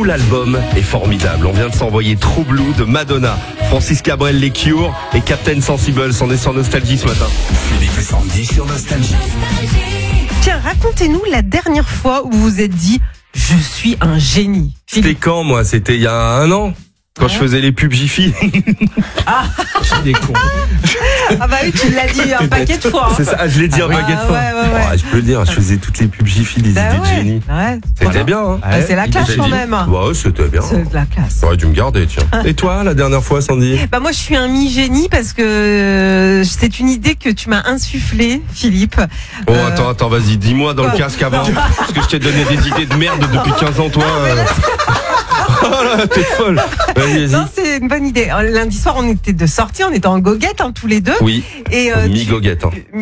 l'album est formidable. On vient de s'envoyer True Blue de Madonna, Francis Cabrel, Les Cure et Captain Sensible. On est sur Nostalgie ce matin. Philippe et Sandy sur Nostalgie. Tiens, racontez-nous la dernière fois où vous vous êtes dit « Je suis un génie ». C'était quand, moi? C'était il y a 1 an, quand je faisais les pubs Jiffy. J'ai des cons. Ah bah oui, tu l'as dit un paquet de fois. C'est ça, je l'ai dit un paquet de fois. Ouais. Je peux le dire, je faisais toutes les pubs Jiffy, les idées de génie. Ouais. C'était bien, hein? Bah, c'est la classe quand même. Ouais, c'était bien. C'est de la classe. T'aurais dû me garder, tiens. Et toi, la dernière fois, Sandy? Bah moi je suis un mi-génie parce que c'est une idée que tu m'as insufflée, Philippe. Oh, attends, vas-y, dis-moi dans le casque avant. Parce que je t'ai donné des idées de merde depuis 15 ans, toi. Oh là, t'es folle. Vas-y. Non, c'est une bonne idée. Lundi soir, on était de sortie, on était en goguette tous les deux. Oui. Et mi-goguette.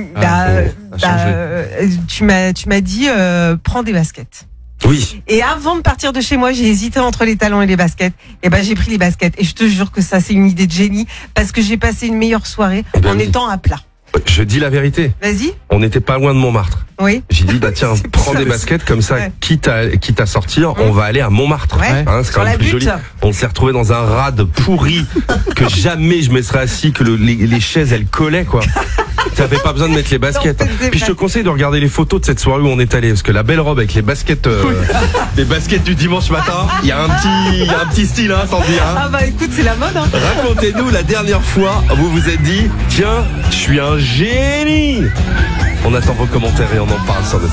tu m'as dit prends des baskets. Oui. Et avant de partir de chez moi, j'ai hésité entre les talons et les baskets. Et ben j'ai pris les baskets. Et je te jure que ça c'est une idée de génie parce que j'ai passé une meilleure soirée en étant à plat. Je dis la vérité. Vas-y. On n'était pas loin de Montmartre. Oui. J'ai dit tiens, prends des baskets comme ça, quitte à sortir, on va aller à Montmartre. Ouais. Hein, c'est quand même plus joli. On s'est retrouvé dans un rade pourri que jamais je me serais assis, que les chaises elles collaient quoi. T'avais pas besoin de mettre les baskets. Puis je te conseille de regarder les photos de cette soirée où on est allé, parce que la belle robe avec les baskets, les baskets du dimanche matin, il y a un petit style, hein, sans dire. Hein. Ah bah écoute, c'est la mode. Hein. Racontez-nous la dernière fois vous vous êtes dit, tiens, je suis un génie. On attend vos commentaires et on en parle sur Nostalgie.